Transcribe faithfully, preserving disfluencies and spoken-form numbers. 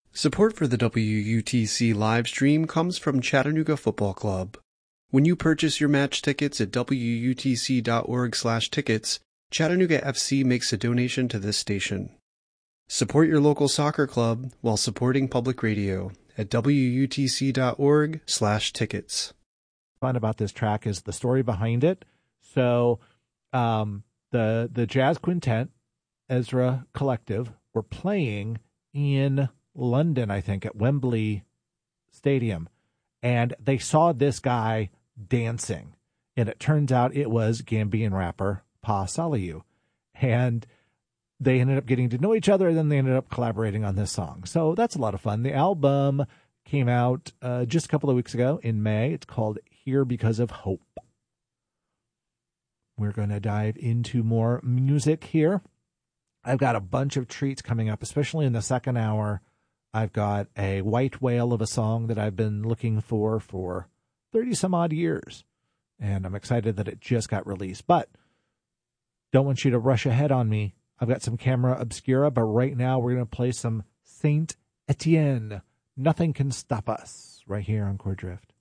Support for the W U T C live stream comes from Chattanooga Football Club. When you purchase your match tickets at W U T C dot org slash tickets, Chattanooga F C makes a donation to this station. Support your local soccer club while supporting public radio at W U T C dot org slash tickets. Fun about this track is the story behind it. So um, the the jazz quintet, Ezra Collective, were playing in London, I think, at Wembley Stadium, and they saw this guy dancing, and it turns out it was Gambian rapper Pa Saliu, and they ended up getting to know each other, and then they ended up collaborating on this song. So that's a lot of fun. The album came out uh, just a couple of weeks ago in May. It's called Here Because of Hope. We're going to dive into more music here. I've got a bunch of treats coming up, especially in the second hour. I've got a white whale of a song that I've been looking for for thirty some odd years, and I'm excited that it just got released, but don't want you to rush ahead on me. I've got some Camera Obscura, but right now we're going to play some Saint Etienne. Nothing Can Stop Us right here on Core Drift.